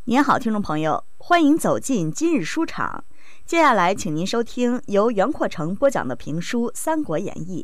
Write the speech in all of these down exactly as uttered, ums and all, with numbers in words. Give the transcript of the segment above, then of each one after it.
您好，听众朋友，欢迎走进今日书场。接下来，请您收听由袁阔成播讲的评书《三国演义》。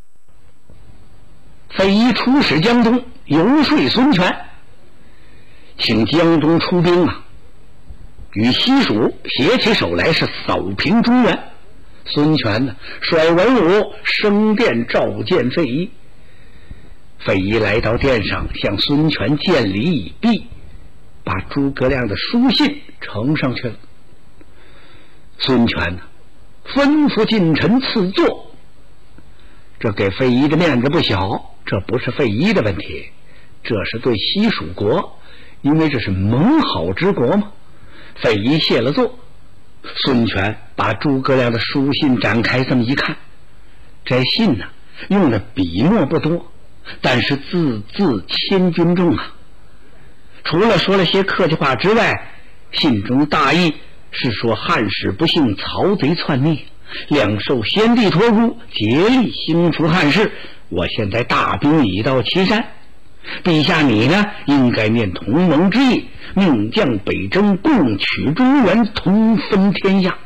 费祎出使江东，游说孙权，请江东出兵啊，与西蜀携起手来，是扫平中原。孙权呢，率文武升殿召见费祎。费祎来到殿上，向孙权见礼已毕，把诸葛亮的书信呈上去了。孙权呢，吩咐近臣赐座，这给费祎的面子不小。这不是费祎的问题，这是对西蜀国，因为这是盟好之国嘛。费祎谢了座，孙权把诸葛亮的书信展开，这么一看，这信呢，用的笔墨不多，但是字字千钧重啊。除了说了些客气话之外，信中大意是说汉室不幸，曹贼篡逆，两受先帝托孤，竭力兴复汉室。我现在大兵已到岐山，陛下你呢，应该念同盟之意，命将北征，共取中原，同分天下。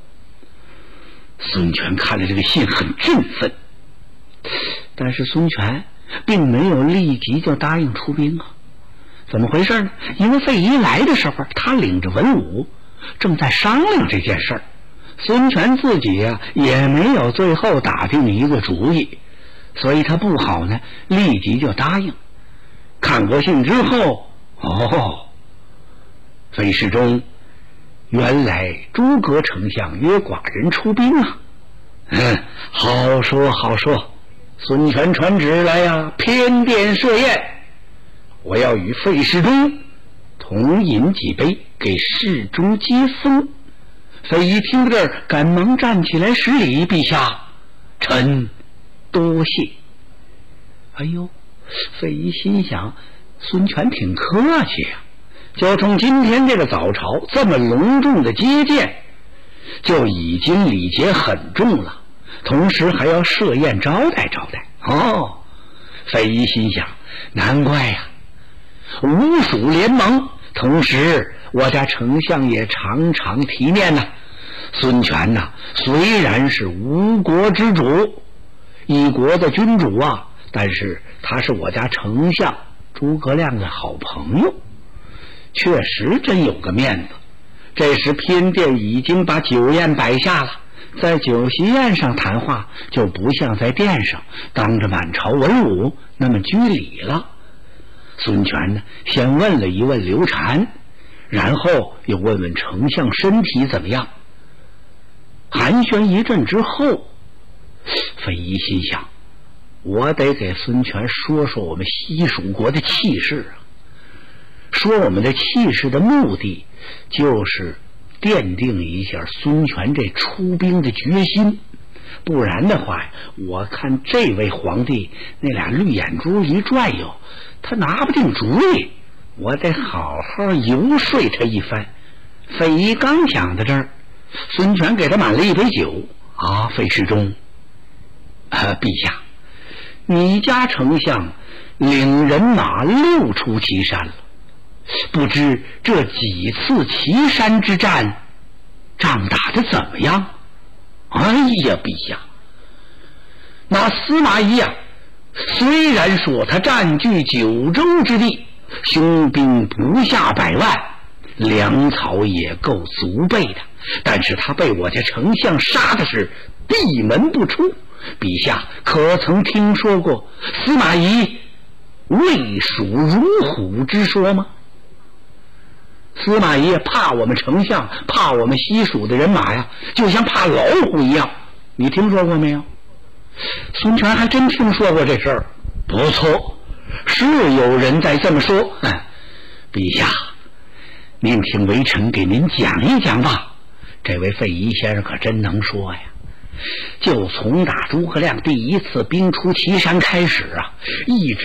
孙权看了这个信很振奋，但是孙权并没有立即就答应出兵啊。怎么回事呢？因为费祎来的时候，他领着文武正在商量这件事儿，孙权自己啊也没有最后打定一个主意，所以他不好呢立即就答应。看过信之后，哦，费世忠，原来诸葛丞相约寡人出兵啊。嗯，好说好说。孙权传旨来呀，偏殿设宴，我要与费世忠同饮几杯，给世忠接风。费祎听到这儿，赶忙站起来施礼，陛下，臣多谢。哎呦，费祎心想，孙权挺客气呀、啊，就冲今天这个早朝这么隆重的接见，就已经礼节很重了，同时还要设宴招待招待。哦，费祎心想，难怪呀、啊，吴蜀联盟，同时我家丞相也常常提面呐。孙权呐，虽然是吴国之主，一国的君主啊，但是他是我家丞相诸葛亮的好朋友，确实真有个面子。这时偏殿已经把酒宴摆下了，在酒席宴上谈话就不像在殿上当着满朝文武那么拘礼了。孙权呢，先问了一问刘禅，然后又问问丞相身体怎么样。寒暄一阵之后，费祎心想，我得给孙权说说我们西蜀国的气势啊。说我们的气势的目的，就是奠定一下孙权这出兵的决心。不然的话，我看这位皇帝那俩绿眼珠一转悠，他拿不定主意，我得好好游说他一番。费祎刚讲到这儿，孙权给他满了一杯酒啊，费世忠，啊，陛下，你家丞相领人马六出祁山了，不知这几次祁山之战仗打得怎么样？哎呀，陛下，那司马懿啊，虽然说他占据九州之地，雄兵不下百万，粮草也够足备的，但是他被我家丞相杀的是闭门不出。陛下可曾听说过司马懿畏蜀如虎之说吗？司马懿怕我们丞相，怕我们西蜀的人马呀，就像怕老虎一样，你听说过没有？孙权还真听说过这事儿。不错，是有人在这么说。嗯，陛下，您听微臣给您讲一讲吧。这位费祎先生可真能说呀。就从打诸葛亮第一次兵出祁山开始啊，一直